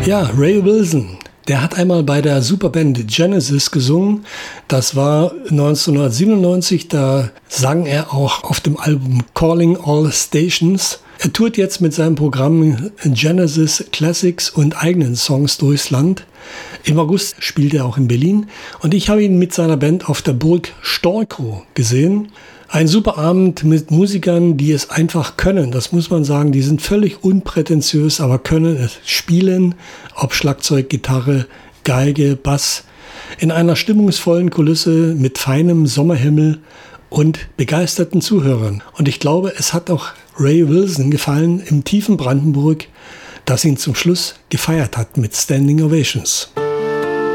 Ja, Ray Wilson, der hat einmal bei der Superband Genesis gesungen. Das war 1997, da sang er auch auf dem Album Calling All Stations. Er tourt jetzt mit seinem Programm Genesis Classics und eigenen Songs durchs Land. Im August spielt er auch in Berlin und ich habe ihn mit seiner Band auf der Burg Storkow gesehen. Ein super Abend mit Musikern, die es einfach können, das muss man sagen. Die sind völlig unprätentiös, aber können es spielen, ob Schlagzeug, Gitarre, Geige, Bass, in einer stimmungsvollen Kulisse mit feinem Sommerhimmel und begeisterten Zuhörern. Und ich glaube, es hat auch Ray Wilson gefallen im tiefen Brandenburg, das ihn zum Schluss gefeiert hat mit Standing Ovations.